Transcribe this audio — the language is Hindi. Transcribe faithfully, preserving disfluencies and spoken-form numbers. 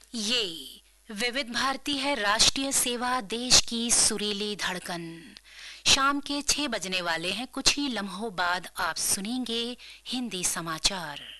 ये विविध भारती है, राष्ट्रीय सेवा, देश की सुरीली धड़कन। शाम के छह बजने वाले हैं, कुछ ही लम्हों बाद आप सुनेंगे हिंदी समाचार।